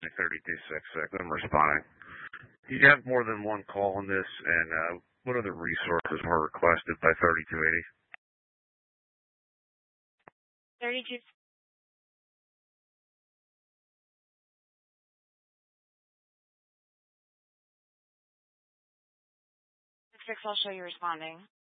3266. I'm responding. Do you have more than one call on this, and what other resources were requested by 3280? 3266, I'll show you responding.